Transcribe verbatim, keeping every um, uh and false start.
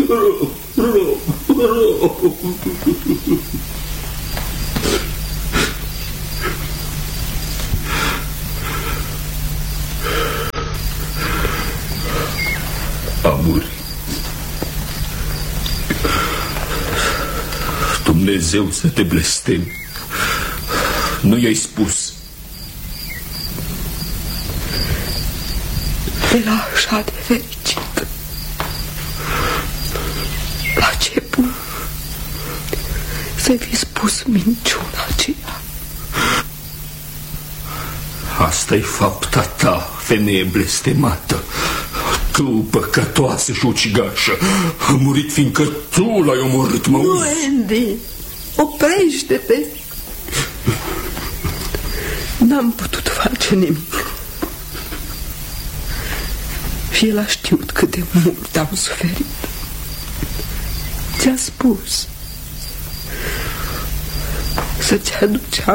rog, rog, rog. A murit. Dumnezeu să te blesteme. Nu i-ai spus. Era așa de fericit. La ce bun să fi spus minciuna aceea. Asta-i fapta ta, femeie blestemată. Tu, păcătoasă și ucigașă, a murit fiindcă tu l-ai omorât, mă. Nu, Andy, oprește-te. N-am putut face nimic. Și el a știut cât de mult am suferit. Ți-a spus să-ți aduci